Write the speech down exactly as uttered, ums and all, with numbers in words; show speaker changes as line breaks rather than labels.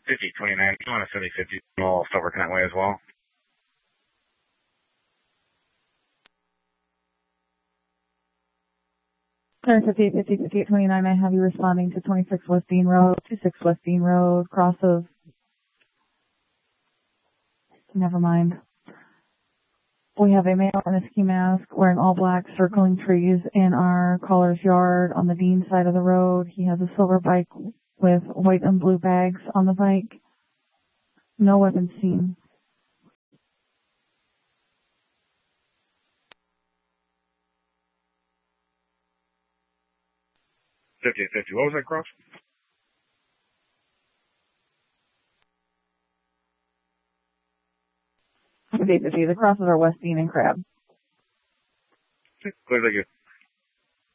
fifty twenty-nine, you want a seventy fifty, I'll start working that way as well.
fifty-eight fifty, fifty-eight twenty-nine, I have you responding to twenty-six West Dean Road, twenty-six West Dean Road, cross of, never mind. We have a male in a ski mask wearing all black circling trees in our caller's yard on the Dean side of the road. He has a silver bike with white and blue bags on the bike. No weapons seen.
fifty-eight fifty, what was that cross?
fifty-eight fifty, the crosses are West Dean and Crab.
Clear, thank you.